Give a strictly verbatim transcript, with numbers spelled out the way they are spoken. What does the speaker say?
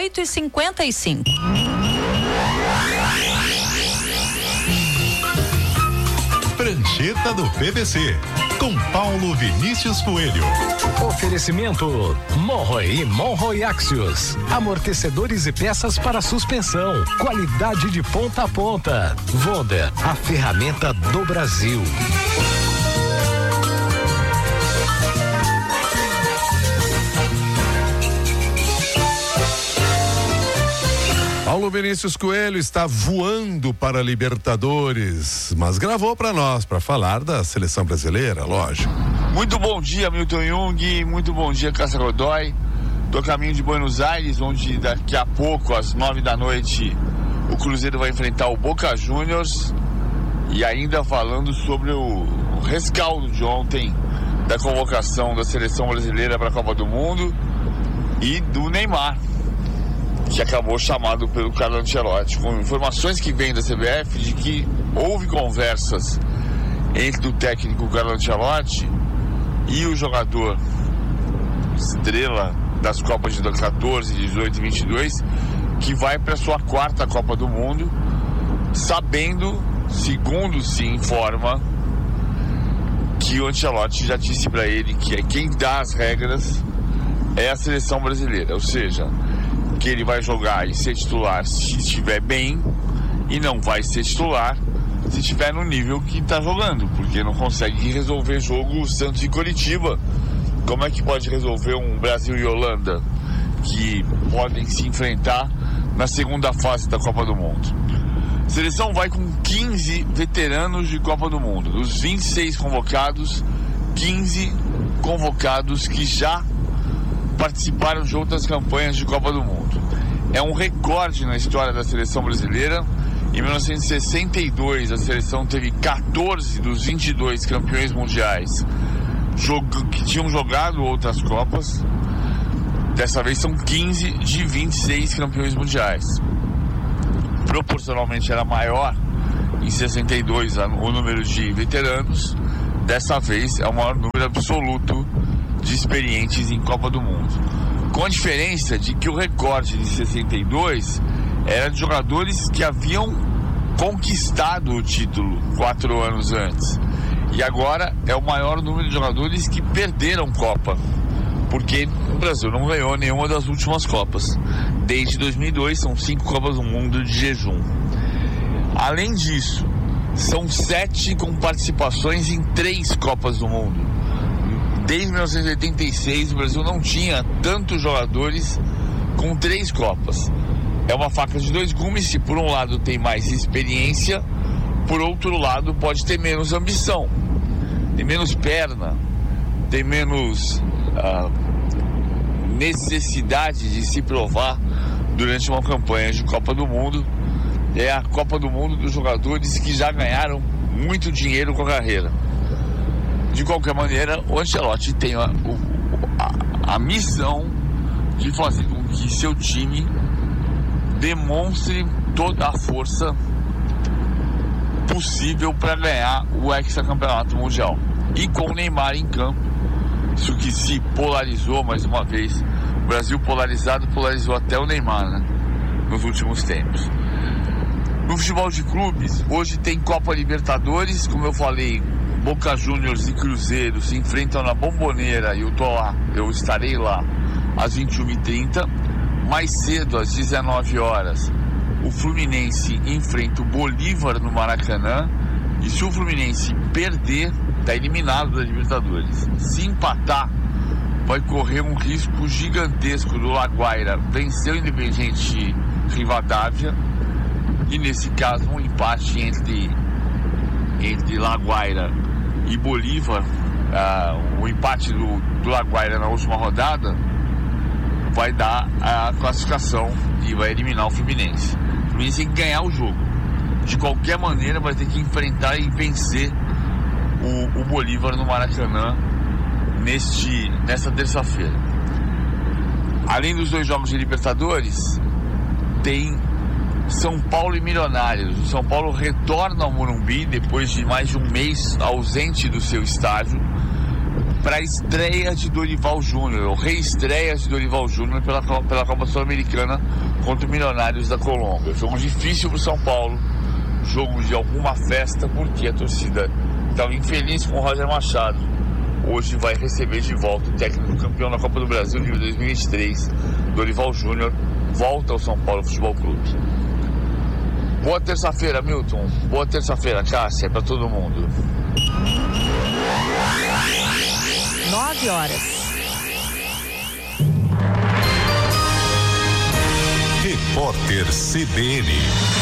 oito e cinquenta e cinco. Prancheta do P V C, com Paulo Vinícius Coelho. Oferecimento Monroe e Monroe Axios, amortecedores e peças para suspensão, qualidade de ponta a ponta. Wonder, a ferramenta do Brasil. Paulo Vinícius Coelho está voando para a Libertadores, mas gravou para nós, para falar da seleção brasileira, lógico. Muito bom dia, Milton Jung, muito bom dia, Cássia Godoy. Tô a caminho de Buenos Aires, onde daqui a pouco, às nove da noite, o Cruzeiro vai enfrentar o Boca Juniors. E ainda falando sobre o, o rescaldo de ontem da convocação da seleção brasileira para a Copa do Mundo e do Neymar, que acabou chamado pelo Carlo Ancelotti, com informações que vêm da C B F de que houve conversas entre o técnico Carlo Ancelotti e o jogador estrela das Copas de quatorze, dezoito e vinte e dois, que vai para sua quarta Copa do Mundo, sabendo, segundo se informa, que o Ancelotti já disse para ele que é quem dá as regras é a seleção brasileira, ou seja, que ele vai jogar e ser titular se estiver bem e não vai ser titular se estiver no nível que está jogando, porque não consegue resolver jogo Santos e Coritiba. Como é que pode resolver um Brasil e Holanda que podem se enfrentar na segunda fase da Copa do Mundo? A seleção vai com quinze veteranos de Copa do Mundo. Dos vinte e seis convocados, quinze convocados que já participaram de outras campanhas de Copa do Mundo. É um recorde na história da seleção brasileira. Em mil novecentos e sessenta e dois, a seleção teve quatorze dos vinte e dois campeões mundiais que tinham jogado outras Copas. Dessa vez são quinze de vinte e seis campeões mundiais. Proporcionalmente era maior em sessenta e dois o número de veteranos. Dessa vez é o maior número absoluto de experientes em Copa do Mundo, com a diferença de que o recorde de sessenta e dois era de jogadores que haviam conquistado o título quatro anos antes, e agora é o maior número de jogadores que perderam Copa, porque o Brasil não ganhou nenhuma das últimas Copas desde dois mil e dois. São cinco Copas do Mundo de jejum. Além disso, são sete com participações em três Copas do Mundo. Desde mil novecentos e oitenta e seis, o Brasil não tinha tantos jogadores com três Copas. É uma faca de dois gumes. Se por um lado tem mais experiência, por outro lado pode ter menos ambição, tem menos perna, tem menos ah, necessidade de se provar durante uma campanha de Copa do Mundo. É a Copa do Mundo dos jogadores que já ganharam muito dinheiro com a carreira. De qualquer maneira, o Ancelotti tem a, a, a missão de fazer com que seu time demonstre toda a força possível para ganhar o hexacampeonato mundial. E com o Neymar em campo, isso que se polarizou mais uma vez. O Brasil polarizado polarizou até o Neymar, né? Nos últimos tempos. No futebol de clubes, hoje tem Copa Libertadores, como eu falei. Boca Juniors e Cruzeiro se enfrentam na Bombonera e eu tô lá, eu estarei lá às vinte e uma e trinta. Mais cedo, às dezenove horas, o Fluminense enfrenta o Bolívar no Maracanã, e se o Fluminense perder, está eliminado da Libertadores. Se empatar, vai correr um risco gigantesco do Laguaira vencer o Independiente Rivadavia, e nesse caso um empate entre, entre Laguaira e Bolívar, uh, o empate do, do Laguaira na última rodada vai dar a classificação e vai eliminar o Fluminense. O Fluminense tem que ganhar o jogo. De qualquer maneira vai ter que enfrentar e vencer o, o Bolívar no Maracanã neste, nesta terça-feira. Além dos dois jogos de Libertadores, tem São Paulo e Milionários. O São Paulo retorna ao Morumbi depois de mais de um mês ausente do seu estádio para a estreia de Dorival Júnior, ou reestreia de Dorival Júnior pela, pela Copa Sul-Americana contra o Milionários da Colômbia. Jogo difícil para o São Paulo, jogo de alguma festa, porque a torcida estava infeliz com o Roger Machado. Hoje vai receber de volta o técnico campeão da Copa do Brasil de dois mil e vinte e três, Dorival Júnior, volta ao São Paulo Futebol Clube. Boa terça-feira, Milton. Boa terça-feira, Cássia, para todo mundo. Nove horas. Repórter C B N.